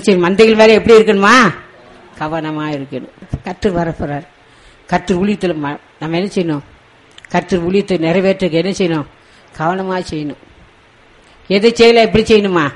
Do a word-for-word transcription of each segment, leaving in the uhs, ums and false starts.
சரி, மந்தைகள் மேல எப்படி இருக்கணுமா? கவனமா இருக்கணும். கர்த்தர் வரப்போறார். கர்த்தர் ஊழியத்தில் நம்ம என்ன செய்யணும்? கர்த்தர் ஊழியத்தை நிறைவேற்ற என்ன செய்யணும்? கவனமா செய்யணும். எதை செய்யல எப்படி செய்யணுமா?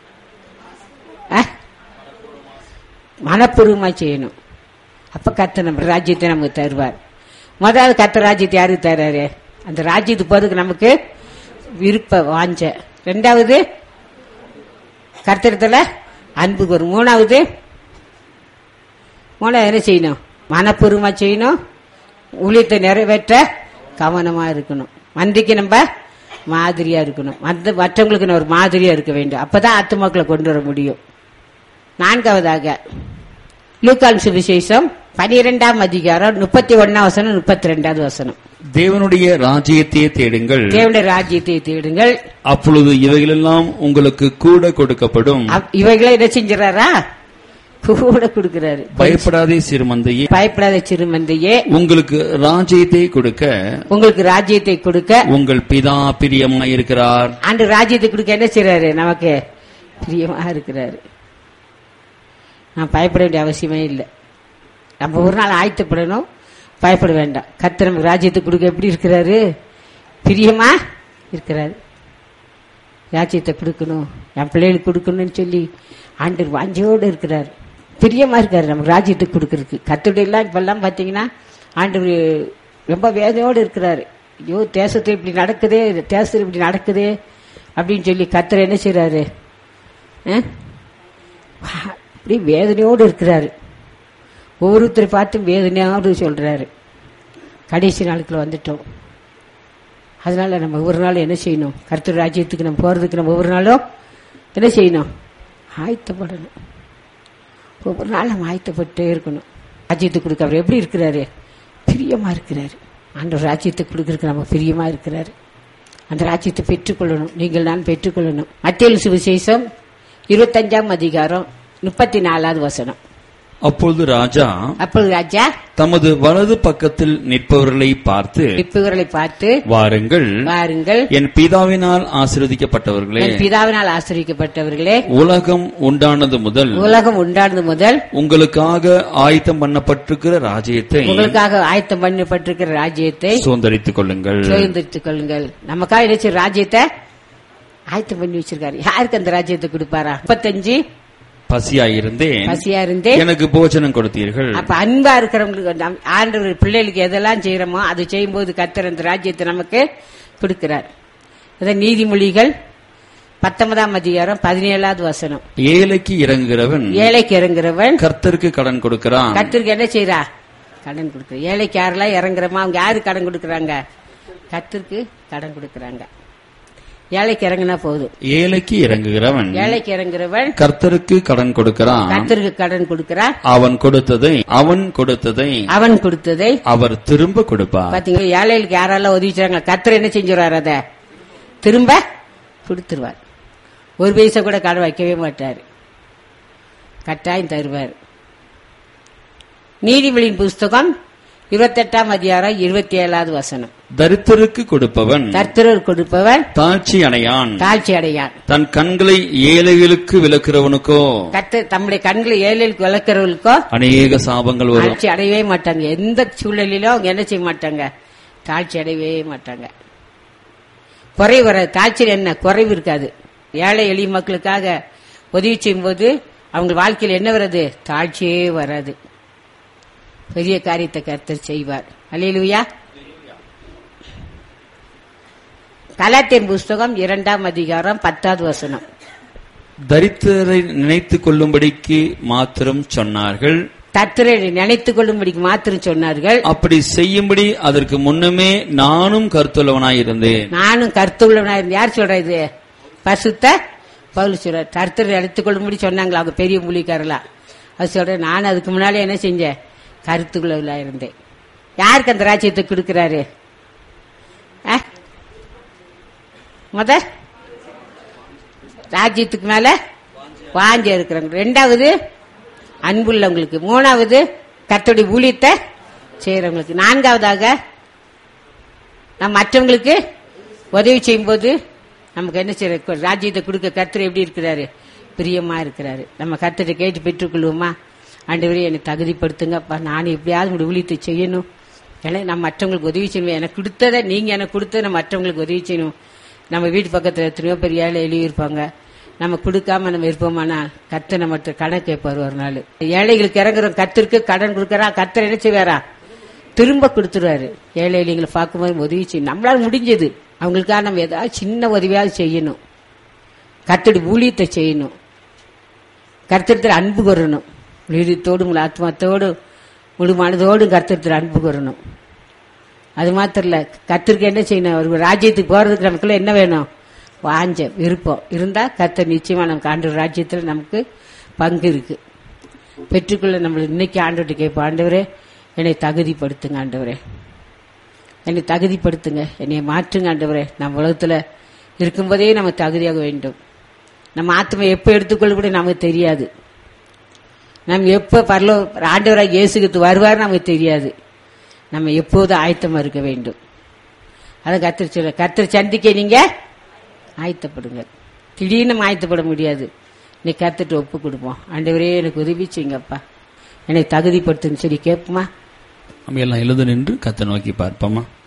மனப்பூர்வமா செய்யணும். அப்ப கர்த்தர் நம்ம ராஜ்யத்தை நமக்கு தருவார். முதலாவது கர்த்தர் ராஜ்யத்தை யாருக்கு தர்றாரு? அந்த ராஜ்யத்துக்கு போறதுக்கு நமக்கு விருப்ப வாஞ்ச. ரெண்டாவது கர்த்தரத்துல அன்பு வரும். மூணாவது மூணாவது என்ன செய்யணும்? மனப்பூர்வமா செய்யணும். ஊழியத்தை நிறைவேற்ற கவனமா இருக்கணும். மந்திக்கு நம்ம மாதிரியா இருக்கணும். மற்றவங்களுக்கு ஒரு மாதிரியா இருக்க வேண்டும். அப்பதான் ஆத்துமாக்களை கொண்டு வர முடியும். நான்காவதாக லூக்கான் சுவிசேஷம் பனிரெண்டாம் அதிகாரம் முப்பத்தி ஒன்னாம் வசனம் முப்பத்தி ரெண்டாவது வசனம். தேவனுடைய ராஜ்யத்தை தேடுங்கள், தேவனுடைய ராஜ்யத்தை தேடுங்கள், அப்பொழுது இவைகளெல்லாம் உங்களுக்கு கூட கொடுக்கப்படும். இவைகளை என்ன செஞ்சாரா? கூட கொடுக்கிறாரு. பயப்படாதே சிறுமந்தையே, பயப்படாத சிறுமந்தையே, உங்களுக்கு ராஜ்யத்தை கொடுக்க உங்களுக்கு ராஜ்யத்தை கொடுக்க உங்கள் பிதா பிரியமா இருக்கிறார். ஆண்டு ராஜ்யத்தை கொடுக்க என்ன செய்யறாரு? நமக்கு பிரியமா இருக்கிறாரு. நான் பயப்பட வேண்டிய அவசியமே இல்லை. நம்ம ஒரு நாள் ஆயத்தப்படணும், பயப்பட வேண்டாம். கர்த்தர் நமக்கு ராஜ்யத்தை கொடுக்க எப்படி இருக்கிறாரு? பிரியமா இருக்கிறாரு. ராஜ்யத்தை கொடுக்கணும், என் பிள்ளைகளுக்கு கொடுக்கணும்னு சொல்லி ஆண்டவர் வாஞ்சையோடு இருக்கிறார். பிரியமா இருக்காரு நமக்கு ராஜ்யத்தை கொடுக்கறதுக்கு. கர்த்தருடைய எல்லாம் இப்பெல்லாம் பாத்தீங்கன்னா ஆண்டவர் ரொம்ப வேதனையோடு இருக்கிறாரு. ஐயோ, தேசத்தில் இப்படி நடக்குதே, தேசத்தில் இப்படி நடக்குதே அப்படின்னு சொல்லி கர்த்தர் என்ன செய்யறாரு? அப்படி வேதனையோடு இருக்கிறாரு. ஒவ்வொருத்தரை பார்த்து வேதனையோடு சொல்றாரு. கடைசி நாளுக்குள்ள வந்துட்டோம். அதனால நம்ம ஒவ்வொரு நாளும் என்ன செய்யணும்? கர்த்தர் ராஜ்யத்துக்கு நம்ம போறதுக்கு நம்ம ஒவ்வொரு நாளும் என்ன செய்யணும்? ஆயத்தப்படணும். ஒவ்வொரு நாள் நம்ம ஆயத்தப்பட்டே இருக்கணும். ராஜ்யத்துக்கு கொடுக்க அவர் எப்படி இருக்கிறாரு? பிரியமா இருக்கிறாரு. அந்த ராஜ்யத்தை கொடுக்கறதுக்கு நம்ம பிரியமா இருக்கிறாரு. அந்த ராஜ்யத்தை பெற்றுக்கொள்ளணும். நீங்கள் நான் பெற்றுக்கொள்ளணும். மத்தேயு சுவிசேஷம் இருபத்தஞ்சாம் அதிகாரம் முப்பத்தி நாலாவது வசனம். அப்பொழுது ராஜா அப்பொழுது ராஜா தமது வலது பக்கத்தில் நிற்பவர்களை பார்த்து நிற்பவர்களை பார்த்து வாருங்கள் வாருங்கள் என் பிதாவினால் ஆசீர்வதிக்கப்பட்டவர்களே, என் பிதாவினால் ஆசீர்வதிக்கப்பட்டவர்களே, உலகம் உண்டானது முதல் உலகம் உண்டானது முதல் உங்களுக்காக ஆயத்தம் பண்ணப்பட்டிருக்கிற ராஜ்யத்தை உங்களுக்காக ஆயத்தம் பண்ணப்பட்டிருக்கிற ராஜ்யத்தை சுதந்தரித்துக் கொள்ளுங்கள் சுதந்தரித்துக் கொள்ளுங்கள். நமக்காக நினைச்ச ராஜ்யத்தை ஆயத்தம் பண்ணி வச்சிருக்காரு. யாருக்கு அந்த ராஜ்யத்தை கொடுப்பாரா? முப்பத்தஞ்சு பசியாயிருந்தேன், பசியா இருந்தேன், எனக்கு போஜனம் கொடுத்தீர்கள். அப்ப அன்பா இருக்கிறவங்களுக்கு ஆண்டவர் பிள்ளைகளுக்கு எதெல்லாம் செய்யறோமோ அது செய்யும் போது கர்த்தர் அந்த ராஜ்யத்தை நமக்கு கொடுக்கிறார். நீதிமொழிகள் பத்தொன்பதாம் அதிகாரம் பதினேழாவது வசனம். ஏழைக்கு இறங்குகிறவன் ஏழைக்கு இறங்குகிறவன் கர்த்தருக்கு கடன் கொடுக்கிறான். கர்த்தருக்கு என்ன செய்யறா? கடன் கொடுக்கிற. ஏழைக்கு யாரெல்லாம் இறங்குறமா அவங்க யாரு கடன் கொடுக்கறாங்க? கர்த்தருக்கு கடன் கொடுக்கறாங்க. ஏழைக்கு இறங்கினா போதும். ஏழைக்கு இறங்குகிறவன் ஏழைக்கு இறங்குகிறவன் கர்த்தருக்கு கடன் கொடுக்கிறான். கர்த்தருக்கு கடன் கொடுக்கிறான். அவன் கொடுத்ததை அவன் கொடுத்ததை அவன் கொடுத்ததை அவர் திரும்ப கொடுப்பார். பாத்தீங்களா? ஏழைகளுக்கு யாரெல்லாம் உதவிச்சாங்க, கர்த்தர் என்ன செஞ்சுருவார்? அத திரும்ப கொடுத்துருவார். ஒரு பைசா கூட கடன் வைக்கவே மாட்டார். கட்டாயம் தருவார். நீதிமொழியின் புஸ்தகம் இருபத்தி எட்டாம் அதிகாரம் இருபத்தி ஏழாவது வசனம். தரித்திரருக்கு கொடுப்பவன் தரித்திரர் கொடுப்பவன் தாழ்ச்சி அடையான் தாழ்ச்சி அடையான் தன் கண்களை ஏழைகளுக்கு விளக்குறவனுக்கோ கர்த்தர் தம்முடைய கண்களை ஏழைகளுக்கு விளக்குறவர்களுக்கோ அநேக சாபங்கள் வரும். தாழ்ச்சி அடையவே மாட்டாங்க. எந்த சூழ்நிலையிலும் அவங்க என்ன செய்ய மாட்டாங்க? தாழ்ச்சி அடையவே மாட்டாங்க. குறைவு வராது. தாழ்ச்சி என்ன? குறைவு இருக்காது. ஏழை எளிய மக்களுக்காக உதவி செய்யும் போது அவங்க வாழ்க்கையில் என்ன வராது? தாழ்ச்சியே வராது. பெரிய காரியத்தை கர்த்தர் செய்வார். அல்லேலூயா. கலாத்தியர் புஸ்தகம் இரண்டாம் அதிகாரம் பத்தாவது வசனம். தரித்திரரை நினைத்துக் கொள்ளும்படிக்கு மாத்திரம் சொன்னார்கள். தரித்திரரை நினைத்துக் கொள்ளும்படிக்கு மாத்திரம் சொன்னார்கள். அப்படி செய்யும்படி அதற்கு முன்னமே நானும் கருத்துள்ளவனாயிருந்தேன். நானும் கருத்துள்ளவனாயிருந்தேன். யார் சொல்ற? இது பரிசுத்த பவுல் சொல்ற. தரித்திரரை நினைத்துக் கொள்ளும்படி சொன்னாங்களா அவங்க பெரிய மூலிக்காரலா? அது சொல்ற. நான் அதுக்கு முன்னாலே என்ன செஞ்சேன்? கருத்துக்குள்ள இருந்தேன். யாருக்கு அந்த ராஜ்யத்தை கொடுக்கிறாரு? முத ராஜ்யத்துக்கு மேல வாஞ்ச இருக்கிறவங்க. ரெண்டாவது அன்புள்ளவங்களுக்கு. மூணாவது கர்த்தருடைய ஊழியத்தை செய்யறவங்களுக்கு. நான்காவதாக நம் மற்றவங்களுக்கு உதவி செய்யும் போது நமக்கு என்ன செய்யற? ராஜ்யத்தை கொடுக்க கர்த்தர் எப்படி இருக்கிறாரு? பிரியமா இருக்கிறாரு. நம்ம கர்த்தரை கேட்டு பெற்றுக்கொள்வோமா? ஆண்டவரே என்னை தகுதிப்படுத்துங்கப்பா, நான் எப்படியாவது உங்களுடைய ஊழியத்தை செய்யணும், ஏன்னா நான் மற்றவங்களுக்கு உதவி செய்யணும், எனக்கு கொடுத்ததை நீங்க எனக்கு கொடுத்ததை நான் மற்றவங்களுக்கு உதவி செய்யணும். நம்ம வீட்டு பக்கத்துல எத்தனையோ பெரிய ஏழை எழுதி இருப்பாங்க, நம்ம கொடுக்காம நம்ம இருப்போமானா கர்த்தர் நம்ம கடன் கேட்பாரு. ஒரு நாள் ஏழைகளுக்கு இறங்குறோம், கர்த்தருக்கு கடன் கொடுக்கறா, கர்த்தர் என்ன செய்வாரா? திரும்ப கொடுத்துருவாரு. ஏழை எளியங்களை பார்க்கும்போது உதவி செய்யணும். நம்மளால முடிஞ்சது அவங்களுக்காக நம்ம ஏதாவது சின்ன உதவியாவது செய்யணும். கர்த்தருடைய ஊழியத்தை செய்யணும். கர்த்தரத்தில் அன்பு கூறணும். உயிரத்தோடு உங்கள் ஆத்மாத்தோடு முழு மனதோடு கர்த்தரத்தில் அன்பு கூறணும். அது மாத்திரம் இல்ல, கர்த்தருக்கு என்ன செய்யணும்? ஒரு ராஜ்யத்துக்கு போறதுக்கு நமக்குள்ள என்ன வேணும்? வாஞ்ச விருப்பம் இருந்தா கர்த்தர் நிச்சயமா நமக்கு ஆண்டவர் ராஜ்யத்தில் நமக்கு பங்கு இருக்கு. பெற்றுக்கொள்ள நம்மளுக்கு இன்னைக்கு ஆண்டவர்கிட்ட கேட்போம், ஆண்டவரே என்னை தகுதிப்படுத்துங்க, ஆண்டவரே என்னை தகுதிப்படுத்துங்க, என்னை மாற்றுங்க ஆண்டவரே. நம்ம உலகத்துல இருக்கும்போதே நம்ம தகுதியாக வேண்டும். நம்ம ஆத்மா எப்ப எடுத்துக்கொள்ள கூட நமக்கு தெரியாது. நம்ம எப்ப பரலோ ஆண்டவராக இயேசுக்கு வருவார் நமக்கு தெரியாது. நம்ம எப்போதும் ஆயத்தமா இருக்க வேண்டும். அதை கர்த்தர் சொல்ல, கர்த்தர் சந்திக்க நீங்க ஆயத்தப்படுங்க. திடீர்னு நம்ம ஆயத்தப்பட முடியாது. நீ கர்த்தர்ட்ட ஒப்பு கொடுப்போம், ஆண்டவரே எனக்கு உதவி செய்யுங்கப்பா, என்னை தகுதிப்படுத்துன்னு சொல்லி கேட்போமா? நம்ம எல்லாம் எழுத நின்று கர்த்தரை நோக்கி பார்ப்போமா?